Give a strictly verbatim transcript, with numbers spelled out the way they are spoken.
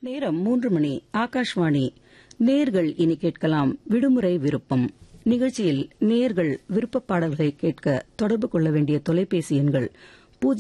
நேரம் மூன்று மணி. ஆகாஷ்வாணி. நேர்கள் இனி கேட்கலாம் விடுமுறை விருப்பம் நிகழ்ச்சியில். நேர்கள் விருப்ப பாடல்களை கேட்க தொடர்பு கொள்ள வேண்டிய தொலைபேசி எண்கள்